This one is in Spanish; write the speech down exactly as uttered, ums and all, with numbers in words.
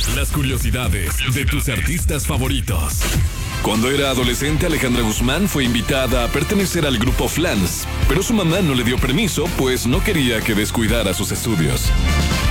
Las curiosidades de tus artistas favoritos. Cuando era adolescente, Alejandra Guzmán fue invitada a pertenecer al grupo Flans, pero su mamá no le dio permiso, pues no quería que descuidara sus estudios.